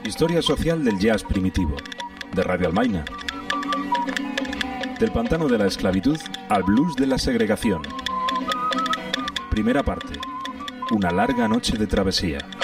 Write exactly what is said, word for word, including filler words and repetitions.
Historia social del jazz primitivo, de Radio Almaina. Del pantano de la esclavitud al blues de la segregación. Primera parte. Una larga noche de travesía.